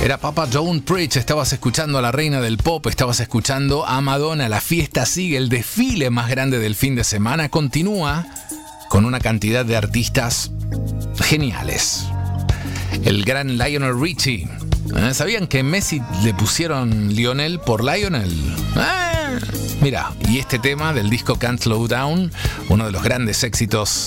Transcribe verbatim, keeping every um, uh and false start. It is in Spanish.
Era Papa Don't Preach, estabas escuchando a la reina del pop, estabas escuchando a Madonna. La fiesta sigue, el desfile más grande del fin de semana continúa con una cantidad de artistas geniales. El gran Lionel Richie. ¿Eh? ¿Sabían que Messi le pusieron Lionel por Lionel? ¿Eh? Mira, y este tema del disco Can't Slow Down, uno de los grandes éxitos